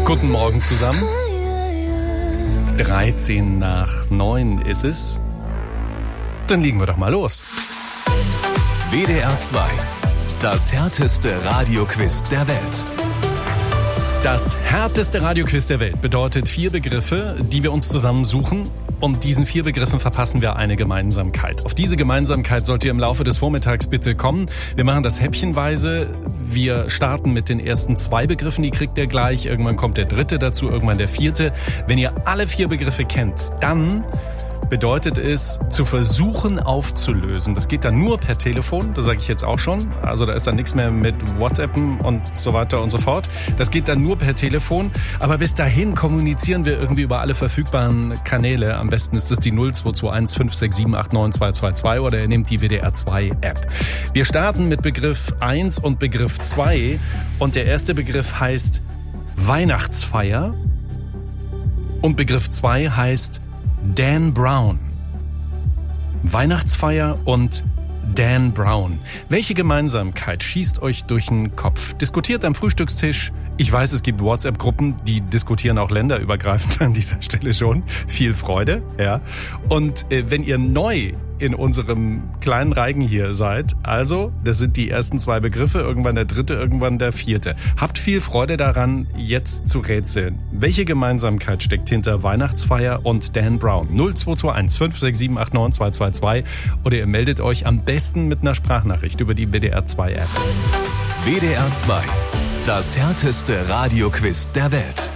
Guten Morgen zusammen. 8:13 ist es. Dann legen wir doch mal los. WDR 2. Das härteste Radioquiz der Welt. Das härteste Radioquiz der Welt bedeutet 4 Begriffe, die wir uns zusammensuchen. Und diesen 4 Begriffen verpassen wir eine Gemeinsamkeit. Auf diese Gemeinsamkeit sollt ihr im Laufe des Vormittags bitte kommen. Wir machen das häppchenweise. Wir starten mit den ersten 2 Begriffen, die kriegt ihr gleich. Irgendwann kommt der 3. dazu, irgendwann der 4. Wenn ihr alle 4 Begriffe kennt, dann bedeutet es, zu versuchen aufzulösen. Das geht dann nur per Telefon, das sage ich jetzt auch schon. Also da ist dann nichts mehr mit WhatsAppen und so weiter und so fort. Das geht dann nur per Telefon. Aber bis dahin kommunizieren wir irgendwie über alle verfügbaren Kanäle. Am besten ist es die 0221 567 89222 oder ihr nehmt die WDR 2 App. Wir starten mit Begriff 1 und Begriff 2. Und der erste Begriff heißt Weihnachtsfeier. Und Begriff 2 heißt Dan Brown. Weihnachtsfeier und Dan Brown. Welche Gemeinsamkeit schießt euch durch den Kopf? Diskutiert am Frühstückstisch. Ich weiß, es gibt WhatsApp-Gruppen, die diskutieren auch länderübergreifend an dieser Stelle schon. Viel Freude, ja. Und wenn ihr neu in unserem kleinen Reigen hier seid, also, das sind die ersten 2 Begriffe, irgendwann der 3., irgendwann der 4. Habt viel Freude daran, jetzt zu rätseln. Welche Gemeinsamkeit steckt hinter Weihnachtsfeier und Dan Brown? 0221 567 89222 oder ihr meldet euch am besten mit einer Sprachnachricht über die WDR 2 App. WDR 2. Das härteste Radioquiz der Welt.